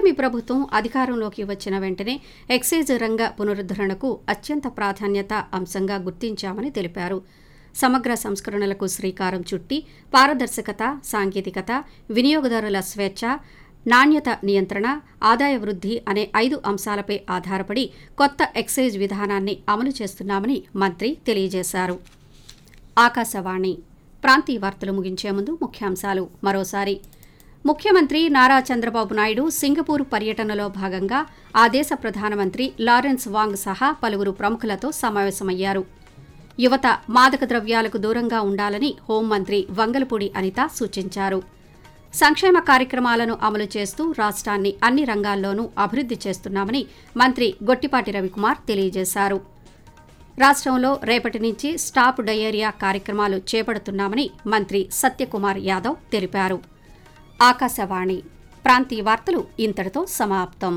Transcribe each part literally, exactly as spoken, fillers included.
కూటమి ప్రభుత్వం అధికారంలోకి వచ్చిన వెంటనే ఎక్సైజ్ రంగ పునరుద్ధరణకు అత్యంత ప్రాధాన్యత అంశంగా గుర్తించామని తెలిపారు. సమగ్ర సంస్కరణలకు శ్రీకారం చుట్టి పారదర్శకత, సాంకేతికత, వినియోగదారుల స్వేచ్ఛ, నాణ్యత నియంత్రణ, ఆదాయ వృద్ధి అనే ఐదు అంశాలపై ఆధారపడి కొత్త ఎక్సైజ్ విధానాన్ని అమలు చేస్తున్నామని మంత్రి తెలియజేశారు. ఆకాశవాణి ప్రాంతీయ వార్తలు ముగించే ముందు ముఖ్యాంశాలు మరోసారి. ముఖ్యమంత్రి నారా చంద్రబాబు నాయుడు సింగపూర్ పర్యటనలో భాగంగా ఆ దేశ ప్రధానమంత్రి లారెన్స్ వాంగ్ సహా పలువురు ప్రముఖులతో సమావేశమయ్యారు. యువత మాదక ద్రవ్యాలకు దూరంగా ఉండాలని హోంమంత్రి వంగలపూడి అనిత సూచించారు. సంక్షేమ కార్యక్రమాలను అమలు చేస్తూ రాష్ట్రాన్ని అన్ని రంగాల్లోనూ అభివృద్ధి చేస్తున్నామని మంత్రి గొట్టిపాటి రవికుమార్ తెలియజేశారు. రాష్ట్రంలో రేపటి నుంచి స్టాప్ డయేరియా కార్యక్రమాలు చేపడుతున్నామని మంత్రి సత్యకుమార్ యాదవ్ తెలిపారు. ఆకాశవాణి ప్రాంతీయ వార్తలు ఇంతటితో సమాప్తం.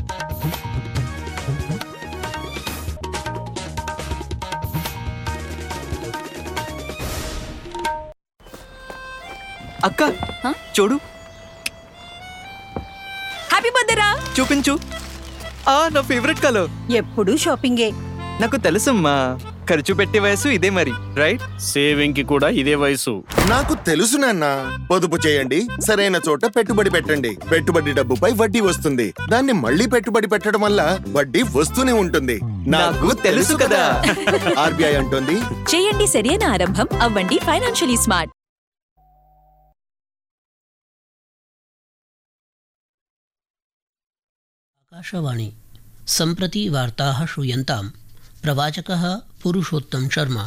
అక్క చూడు, హ్యాపీ బర్త్డే రా. చూపించు. ఆ నా ఫేవరెట్ కలర్. ఎప్పుడు షాపింగే. నాకు తెలుసమ్మా, ఖర్చు పెట్టే వయసు ఇదే మరి, రైట్? సేవింగ్ కి కూడా ఇదే వయసు. నాకు తెలుసు నాన్న. పొదుపు చేయండి, సరైన చోట పెట్టుబడి పెట్టండి. పెట్టుబడి డబ్బుపై వడ్డీ వస్తుంది. దాన్ని మళ్ళీ పెట్టుబడి పెట్టడం వల్ల వడ్డీ వస్తూనే ఉంటుంది. నాకు తెలుసు కదా. ఆర్బీఐ అంటుంది, చేయండి సరైన ఆరంభం, అవ్వండి ఫైనాన్షియలీ స్మార్ట్. आकाशवाणी सम्प्रति वार्ताः श्रूयन्ताम्. प्रवाचकः पुरुषोत्तम शर्मा.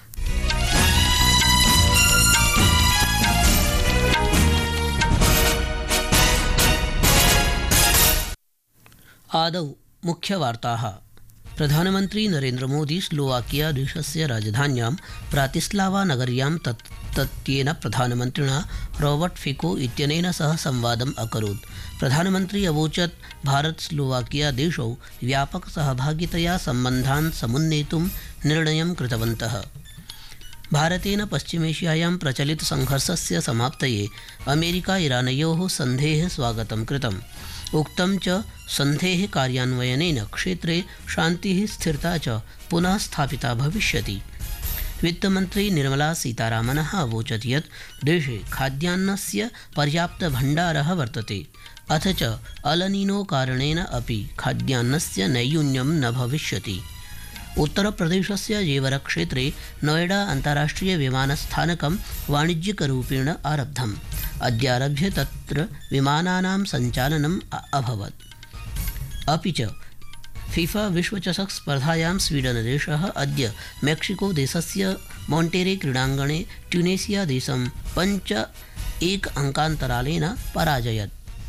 आदौ मुख्यवार्ताः. प्रधानमन्त्री नरेन्द्र मोदी स्लोवाकिया देशस्य राजधान्यां ब्रातिस्लावा नगर्यां तत् तत्येन प्रधानमन्त्रिणा रॉबर्ट फिको इत्यनेन सह संवादम् अकरोत्. प्रधानमन्त्री अवोचत् भारत स्लोवाकिया देशौ व्यापक सहभागितया सम्बन्धान् समुन्नेतुं निर्णयं कृतवन्तः. भारतेन पश्चिमेशियायां प्रचलित संघर्षस्य समाप्तये अमेरिका इरानयोः सन्धेः स्वागतं कृतम्. उक्तं च सन्धेः कार्यान्वयनेन क्षेत्रे शान्तिः स्थिरता च पुनः स्थापिता भविष्यति. वित्तमन्त्री निर्मला सीतारामनः अवोचत् यत् देशे खाद्यान्नस्य पर्याप्तभण्डारः वर्तते, अथ च अलनीनो कारणेन अपि खाद्यान्नस्य नैयून्यं न भविष्यति. उत्तरप्रदेशस्य जेवरक्षेत्रे नोएडा अन्ताराष्ट्रिय विमानस्थानकं वाणिज्यिकरूपेण आरब्धम्. अद्यारभ्य तत्र विमानानां सञ्चालनम् अभवत्. अपि च फीफा विश्वचषक स्पर्धायां स्वीडन देशः अद्य मेक्सिको देशस्य मोन्टेरे क्रीडाङ्गणे ट्यूनेशिया देशं पञ्च एक अङ्कान्तरालेन पराजयत्.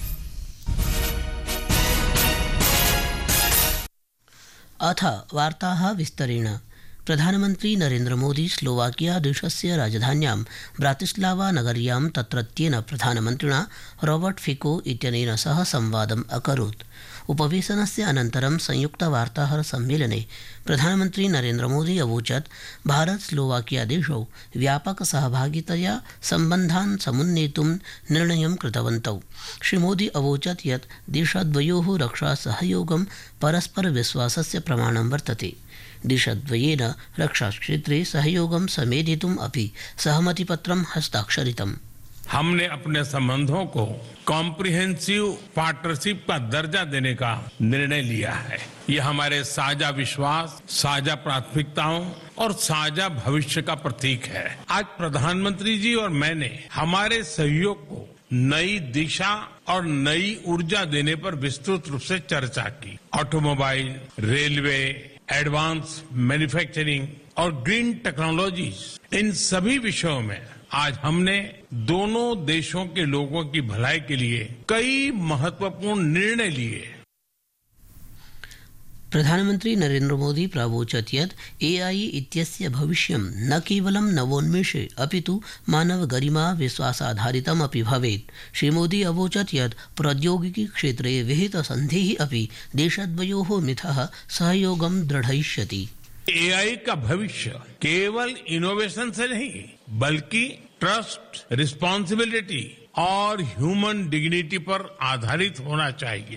अथ वार्ताः विस्तरेण. प्रधानमन्त्री नरेन्द्र मोदी स्लोवाकिया देशस्य राजधान्यां ब्रातिस्लावा नगर्यां तत्रत्येन प्रधानमन्त्रिणा रॉबर्ट फिको इत्यनेन सह संवादम् अकरोत्. उपवेशनस्य अनन्तरं संयुक्तवार्ताहरसम्मेलने प्रधानमन्त्री नरेन्द्र मोदी अवोचत् भारत स्लोवाकिया देशौ व्यापक सहभागितया सम्बन्धान् समुन्नेतुं निर्णयं कृतवन्तौ. श्रीमोदी अवोचत् यत् देशद्वयोः रक्षासहयोगं परस्परविश्वासस्य प्रमाणं वर्तते. देशद्वयेन रक्षाक्षेत्रे सहयोगं समेधितुम् अपि सहमतिपत्रं हस्ताक्षरितम्. हमने अपने संबंधों को कॉम्प्रिहेंसिव पार्टनरशिप का दर्जा देने का निर्णय लिया है. ये हमारे साझा विश्वास, साझा प्राथमिकताओं और साझा भविष्य का प्रतीक है. आज प्रधानमंत्री जी और मैंने हमारे सहयोग को नई दिशा और नई ऊर्जा देने पर विस्तृत रूप से चर्चा की. ऑटोमोबाइल, रेलवे, एडवांस मैन्युफैक्चरिंग और ग्रीन टेक्नोलॉजीज, इन सभी विषयों में आज हमने दोनों देशों के लोगों की भलाई के लिए कई महत्वपूर्ण निर्णय लिए. प्रधानमन्त्री नरेन्द्र मोदी प्रावोचत् यत् एआई इत्यस्य भविष्यं न केवलं नवोन्मेषे अपितु मानवगरिमा विश्वासाधारितमपि भवेत्. श्रीमोदी अवोचत् यत् प्रौद्योगिकी क्षेत्रे विहितसन्धिः अपि देशद्वयोः मिथः सहयोगं दृढयिष्यति. एआई का भविष्य केवल इनोवेशन से नहीं बल्कि ट्रस्ट, रिस्पॉन्सिबिलिटी और ह्यूमन डिग्निटी पर आधारित होना चाहिए.